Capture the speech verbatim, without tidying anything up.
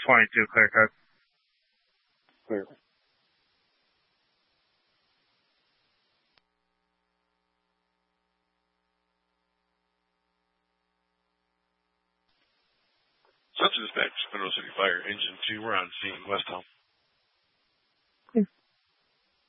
twenty-two, clear code. Clear. Central Dispatch, Monroe City Fire, Engine two, we're on scene, West Helm.